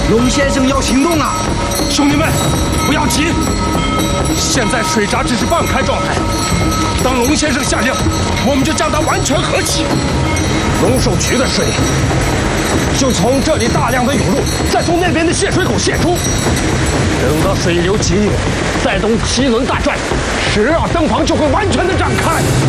龙先生要行动了， 兄弟们，不要急，现在水闸只是半开状态，当龙先生下令，我们就将它完全合起。龙首渠的水就从这里大量的涌入，再从那边的泄水口泄出。等到水流急，再动7轮大转，12灯房就会完全的展开。